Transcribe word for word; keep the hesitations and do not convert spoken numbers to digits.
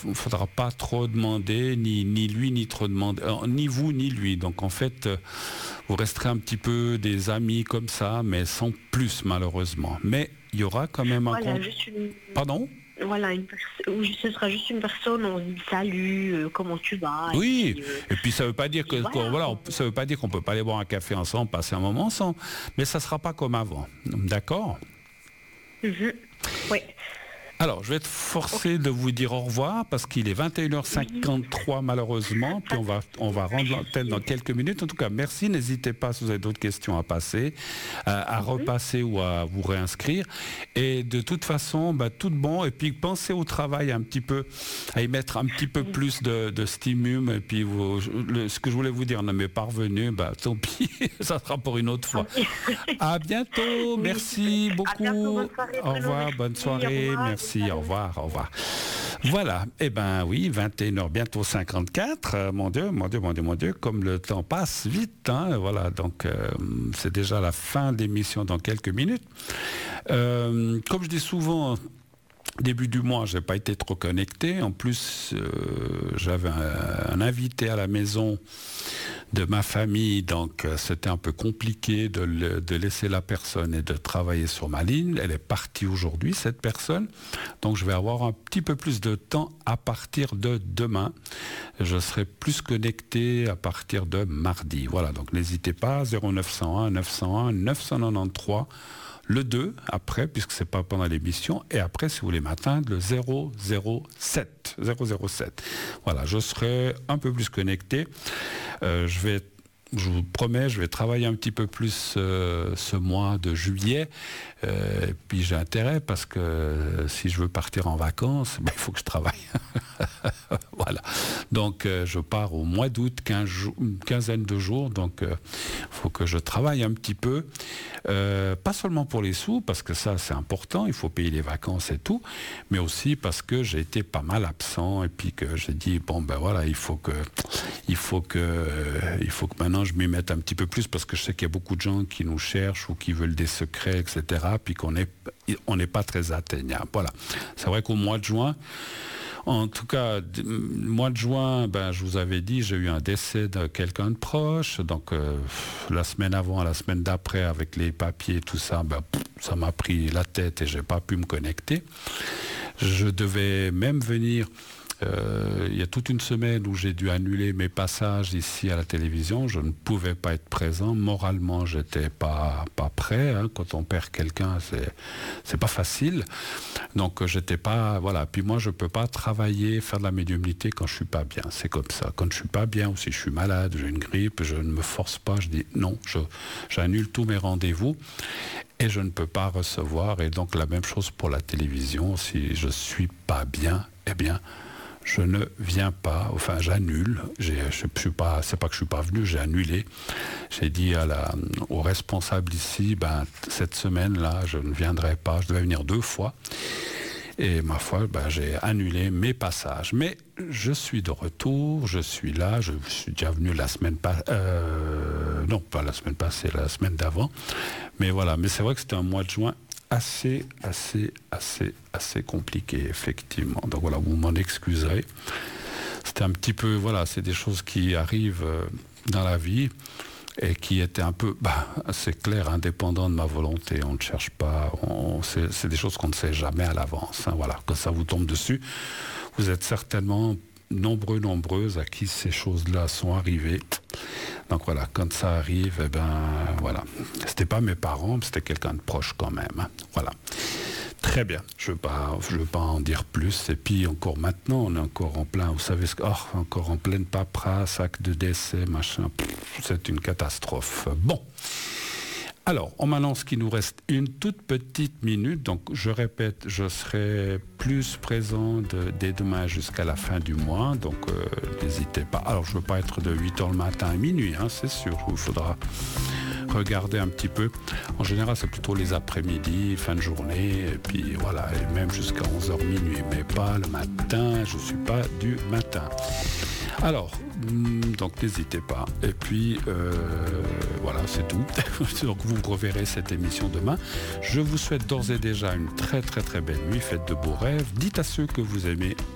ne faudra pas trop demander, ni, ni lui, ni trop demander, euh, ni vous, ni lui. Donc en fait, euh, vous resterez un petit peu des amis comme ça, mais sans plus malheureusement. Mais il y aura quand même un Voilà, compte. juste une... Pardon ? Voilà, une pers- où ce sera juste une personne, on se dit salut, euh, comment tu vas et Oui, puis, euh, et puis ça veut pas dire que et qu'on- voilà. voilà, on- ça veut pas dire qu'on peut pas aller boire un café ensemble, passer un moment ensemble, mais ça sera pas comme avant. D'accord ? Mhm. Oui. Alors, je vais être forcé de vous dire au revoir parce qu'il est vingt et une heures cinquante-trois malheureusement, puis on va, on va rendre l'antenne dans quelques minutes. En tout cas, merci, n'hésitez pas si vous avez d'autres questions à passer, à, à repasser ou à vous réinscrire. Et de toute façon, bah, tout de bon, et puis pensez au travail un petit peu, à y mettre un petit peu plus de, de stimum, et puis vous, le, ce que je voulais vous dire ne m'est pas revenu, bah, tant pis, ça sera pour une autre fois. À bientôt, Oui. merci À beaucoup. bientôt, bonne soirée, Au revoir, Bruno, bonne merci, soirée, au revoir. merci. Au revoir, au revoir. Voilà, eh ben oui, vingt et une heures, bientôt cinquante-quatre, euh, mon Dieu, mon Dieu, mon Dieu, mon Dieu, comme le temps passe vite, hein, voilà, donc euh, c'est déjà la fin de l'émission dans quelques minutes. Euh, comme je dis souvent, début du mois, je n'ai pas été trop connecté, en plus euh, j'avais un, un invité à la maison de ma famille, donc euh, c'était un peu compliqué de, le, de laisser la personne et de travailler sur ma ligne. Elle est partie aujourd'hui, cette personne, donc je vais avoir un petit peu plus de temps à partir de demain. Je serai plus connecté à partir de mardi. Voilà, donc n'hésitez pas, zéro neuf cent un neuf cent un neuf cent quatre-vingt-treize, le deux après, puisque c'est pas pendant l'émission, et après, si vous voulez m'atteindre, le zéro zéro sept. zéro zéro sept. Voilà, je serai un peu plus connecté. Euh, je vais, je vous promets, je vais travailler un petit peu plus euh, ce mois de juillet. Euh, et puis j'ai intérêt parce que euh, si je veux partir en vacances, ben, il faut que je travaille. Voilà. Donc euh, je pars au mois d'août, quinze jours, une quinzaine de jours. Donc il euh, faut que je travaille un petit peu. Euh, pas seulement pour les sous, parce que ça c'est important, il faut payer les vacances et tout, mais aussi parce que j'ai été pas mal absent et puis que j'ai dit bon ben voilà, il faut que il faut que euh, il faut que maintenant je m'y mette un petit peu plus parce que je sais qu'il y a beaucoup de gens qui nous cherchent ou qui veulent des secrets, et cetera. Puis qu'on est on n'est pas très atteignable. Voilà. C'est vrai qu'au mois de juin, en tout cas, mois de juin, ben, je vous avais dit, j'ai eu un décès de quelqu'un de proche. Donc, euh, la semaine avant, la semaine d'après, avec les papiers, tout ça, ben, ça m'a pris la tête et j'ai pas pu me connecter. Je devais même venir. Euh, il y a toute une semaine où j'ai dû annuler mes passages ici à la télévision. Je ne pouvais pas être présent. Moralement, j'étais pas pas prêt. Hein. Quand on perd quelqu'un, c'est c'est pas facile. Donc euh, j'étais pas voilà. Puis moi, je peux pas travailler, faire de la médiumnité quand je suis pas bien. C'est comme ça. Quand je suis pas bien ou si je suis malade, j'ai une grippe, je ne me force pas. Je dis non. Je j'annule tous mes rendez-vous et je ne peux pas recevoir. Et donc la même chose pour la télévision. Si je suis pas bien, eh bien je ne viens pas, enfin j'annule, j'ai, je suis pas, c'est pas que je suis pas venu, j'ai annulé. J'ai dit à la, au responsable ici, ben, cette semaine-là, je ne viendrai pas, je devais venir deux fois. Et ma foi, ben, j'ai annulé mes passages. Mais je suis de retour, je suis là, je suis déjà venu la semaine passée, euh, non pas la semaine passée, la semaine d'avant. Mais voilà, mais c'est vrai que c'était un mois de juin assez, assez, assez, assez compliqué, effectivement. Donc voilà, vous m'en excuserez. C'était un petit peu, voilà, c'est des choses qui arrivent euh, dans la vie et qui étaient un peu, bah, c'est clair, indépendant de ma volonté. On ne cherche pas, on, c'est, c'est des choses qu'on ne sait jamais à l'avance. Hein, voilà, quand ça vous tombe dessus, vous êtes certainement nombreux, nombreuses à qui ces choses-là sont arrivées. Donc voilà, quand ça arrive, eh ben voilà. C'était pas mes parents, mais c'était quelqu'un de proche quand même. Hein. Voilà. Très bien. Je ne veux pas, je veux pas en dire plus. Et puis encore maintenant, on est encore en plein, vous savez ce que, oh, encore en pleine paperasse, acte de décès, machin. Pff, c'est une catastrophe. Bon. Alors, on m'annonce qu'il nous reste une toute petite minute, donc je répète, je serai plus présent de, dès demain jusqu'à la fin du mois, donc euh, n'hésitez pas. Alors, je ne veux pas être de huit heures le matin à minuit, hein, c'est sûr, il faudra regarder un petit peu. En général, c'est plutôt les après-midi, fin de journée, et puis voilà, et même jusqu'à onze heures minuit, mais pas le matin, je ne suis pas du matin. Alors, donc n'hésitez pas. Et puis, euh, voilà, c'est tout. Donc vous reverrez cette émission demain. Je vous souhaite d'ores et déjà une très très très belle nuit. Faites de beaux rêves. Dites à ceux que vous aimez